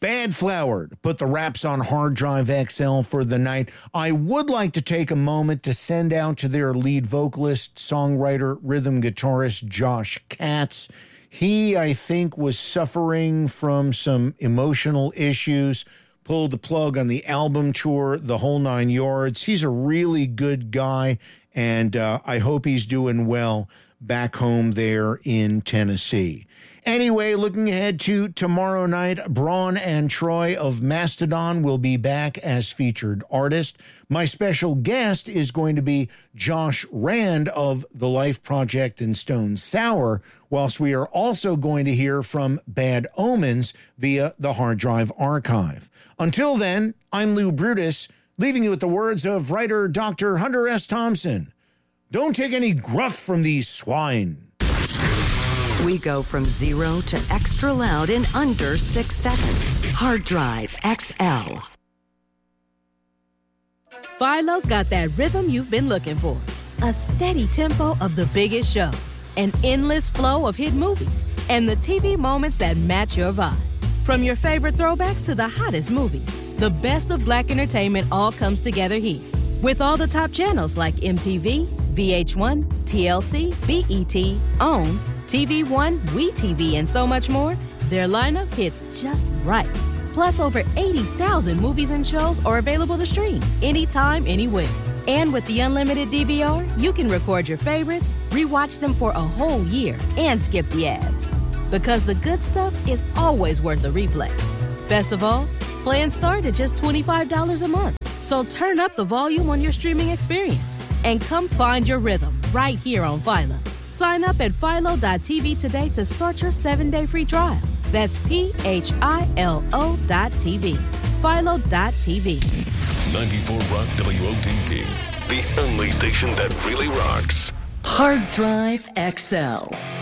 Bad Flower to put the wraps on Hard Drive XL for the night. I would like to take a moment to send out to their lead vocalist, songwriter, rhythm guitarist, Josh Katz. He, I think, was suffering from some emotional issues, pulled the plug on the album tour, the whole 9 yards. He's a really good guy, and I hope he's doing well back home there in Tennessee. Anyway, looking ahead to tomorrow night, Braun and Troy of Mastodon will be back as featured artist. My special guest is going to be Josh Rand of The Life Project and Stone Sour, whilst we are also going to hear from Bad Omens via the Hard Drive Archive. Until then, I'm Lou Brutus, leaving you with the words of writer Dr. Hunter S. Thompson. Don't take any gruff from these swine. We go from 0 to extra loud in under 6 seconds. Hard Drive XL. Philo's got that rhythm you've been looking for. A steady tempo of the biggest shows, an endless flow of hit movies, and the TV moments that match your vibe. From your favorite throwbacks to the hottest movies, the best of Black entertainment all comes together here. With all the top channels like MTV, VH1, TLC, BET, OWN, TV One, WeTV, and so much more, their lineup hits just right. Plus, over 80,000 movies and shows are available to stream anytime, anywhere. And with the unlimited DVR, you can record your favorites, rewatch them for a whole year, and skip the ads. Because the good stuff is always worth a replay. Best of all, plans start at just $25 a month. So turn up the volume on your streaming experience and come find your rhythm right here on Philo. Sign up at philo.tv today to start your 7-day free trial. That's PHILO.TV. Philo.tv. 94 Rock WOTD, the only station that really rocks. Hard Drive XL.